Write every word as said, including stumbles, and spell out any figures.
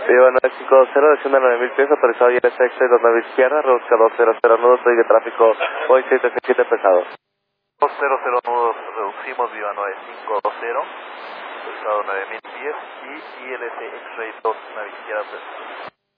Viva nueve cinco dos cero, desciende nueve mil pies, autorizado y L S X dos nueve izquierda, rebusca dos cero cero nudos, sigue tráfico hoy seis siete siete pesado. dos cero cero nudos, reducimos, viva nueve cinco dos cero, autorizado nueve mil pies y I L S X-Ray dos nueve izquierda.